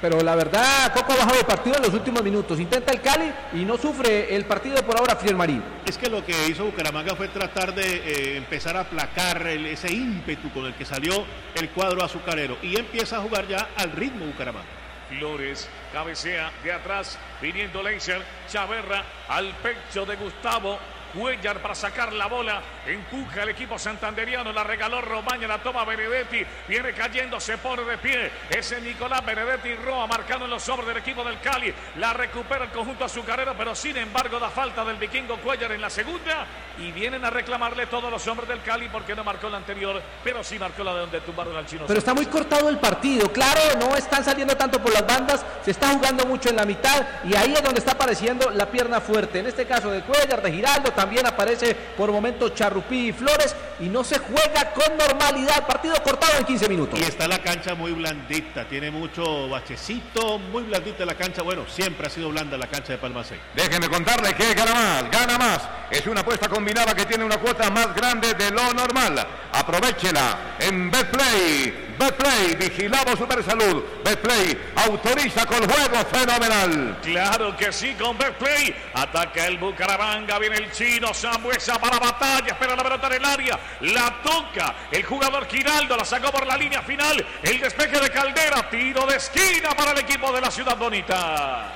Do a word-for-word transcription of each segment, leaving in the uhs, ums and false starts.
pero la verdad, Coco ha bajado el partido en los últimos minutos. Intenta el Cali y no sufre el partido por ahora Friel Marín. Es que lo que hizo Bucaramanga fue tratar de eh, empezar a aplacar el, ese ímpetu con el que salió el cuadro azucarero. Y empieza a jugar ya al ritmo Bucaramanga. Flores cabecea de atrás, viniendo Leiser, Chaverra al pecho de Gustavo Cuellar para sacar la bola, empuja el equipo santanderiano, la regaló Romaña, la toma Benedetti, viene cayendo, se pone de pie, ese Nicolás Benedetti Roa marcando en los hombros del equipo del Cali, la recupera el conjunto azucarero, pero sin embargo da falta del vikingo Cuellar en la segunda y vienen a reclamarle todos los hombres del Cali porque no marcó la anterior, pero sí marcó la de donde tumbaron al chino. Pero está muy cortado el partido, claro, no están saliendo tanto por las bandas, se está jugando mucho en la mitad y ahí es donde está apareciendo la pierna fuerte, en este caso de Cuellar, de Giraldo, también aparece por momentos Charrupí y Flores y no se juega con normalidad, partido cortado en quince minutos. Y está la cancha muy blandita, tiene mucho bachecito, muy blandita la cancha, bueno, siempre ha sido blanda la cancha de Palma seis. Déjenme contarle que gana más, gana más, es una apuesta combinada que tiene una cuota más grande de lo normal, aprovéchela en Betplay. Betplay, vigilado Supersalud. Betplay autoriza con juego fenomenal. Claro que sí, con Betplay. Ataca el Bucaramanga, viene el chino Sambuesa para batalla, espera la pelota en el área, la toca el jugador Giraldo, la sacó por la línea final, el despeje de Caldera, tiro de esquina para el equipo de la Ciudad Bonita.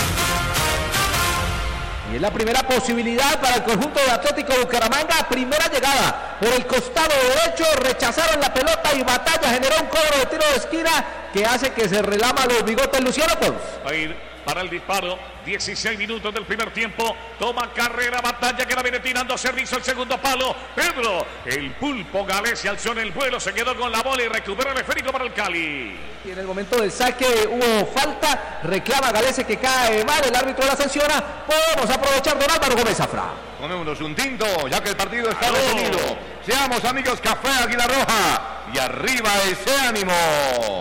Y es la primera posibilidad para el conjunto de Atlético Bucaramanga, primera llegada por el costado derecho, rechazaron la pelota y Batalla generó un cobro de tiro de esquina que hace que se relama los bigotes Luciano Pons. Va a ir para el disparo, dieciséis minutos del primer tiempo, toma carrera Batalla que la viene tirando, servicio al segundo palo, Pedro, el pulpo Galés se alzó en el vuelo, se quedó con la bola y recuperó el esférico para el Cali. Y en el momento del saque hubo falta, reclama Galese que cae mal, el árbitro la sanciona, podemos aprovechar don Álvaro Gómez Zafra. Tomémonos un tinto, ya que el partido está detenido. Seamos amigos, Café Águila Roja y arriba ese ánimo.